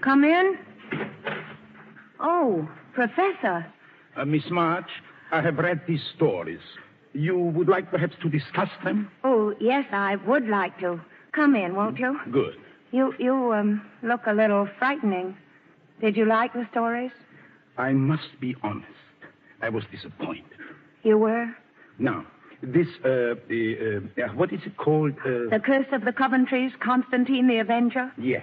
Come in. Oh, Professor. Miss March, I have read these stories. You would like perhaps to discuss them? Oh, yes, I would like to. Come in, won't you? Good. You look a little frightening. Did you like the stories? I must be honest. I was disappointed. You were? Now, this, what is it called? The Curse of the Coventrys, Constantine the Avenger? Yes.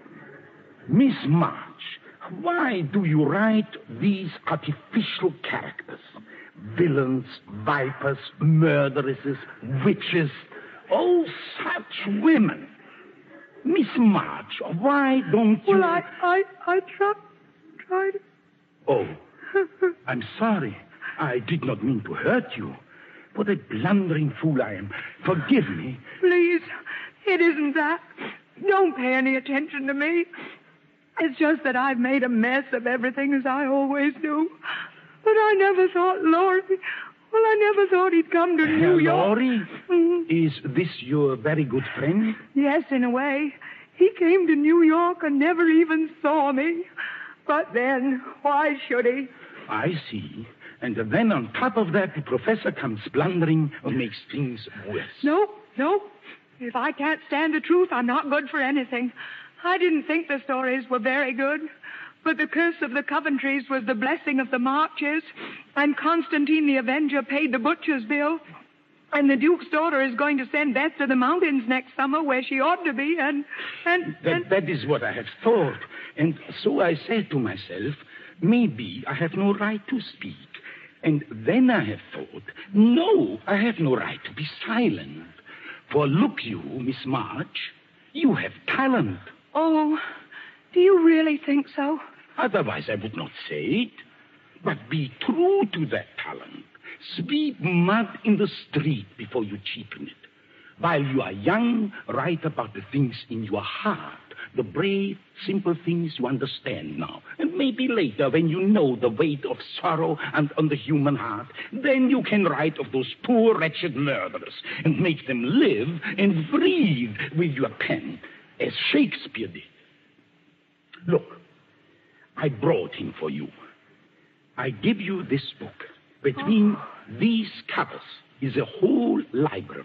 Miss March, why do you write these artificial characters? Villains, vipers, murderesses, witches, all such women. Miss March, why don't you... Well, I tried. Oh, I'm sorry. I did not mean to hurt you. What a blundering fool I am. Forgive me. Please, it isn't that. Don't pay any attention to me. It's just that I've made a mess of everything as I always do. But I never thought Laurie... Well, I never thought he'd come to New York. Laurie? Is this your very good friend? Yes, in a way. He came to New York and never even saw me. But then, why should he? I see. And then on top of that, the professor comes blundering and makes things worse. No. If I can't stand the truth, I'm not good for anything. I didn't think the stories were very good. But the Curse of the Coventrys was the blessing of the Marches, and Constantine the Avenger paid the butcher's bill, and the Duke's daughter is going to send Beth to the mountains next summer where she ought to be, and... That is what I have thought. And so I said to myself, maybe I have no right to speak. And then I have thought, no, I have no right to be silent. For look you, Miss March, you have talent. Oh, do you really think so? Otherwise I would not say it. But be true to that talent. Sweep mud in the street before you cheapen it. While you are young, write about the things in your heart, the brave, simple things you understand now. And maybe later, when you know the weight of sorrow and on the human heart, then you can write of those poor, wretched murderers and make them live and breathe with your pen, as Shakespeare did. Look, I brought him for you. I give you this book. Between these covers is a whole library.